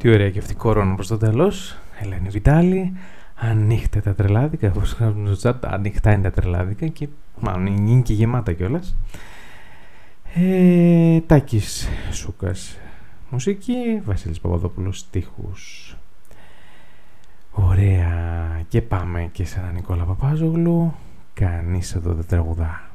Τι ωραία και αυτή κορώνα προς το τέλος. Ελένη Βιτάλη. Ανοίχτε τα τρελάδικα. Όπως γράφουν στο chat, ανοιχτά είναι τα τρελάδικα και μάλλον είναι και γεμάτα κιόλας. Τάκης Σούκας μουσική, Βασίλης Παπαδόπουλος στίχους. Ωραία. Και πάμε και σε έναν Νικόλα Παπάζογλου. Κανείς εδώ δεν τραγουδά.